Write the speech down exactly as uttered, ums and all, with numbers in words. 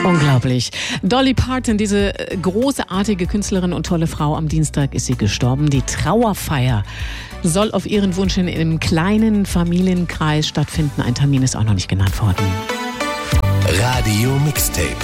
Unglaublich. Dolly Parton, diese großartige Künstlerin und tolle Frau, am Dienstag ist sie gestorben. Die Trauerfeier soll auf ihren Wunsch in einem kleinen Familienkreis stattfinden. Ein Termin ist auch noch nicht genannt worden. Radio Mixtape.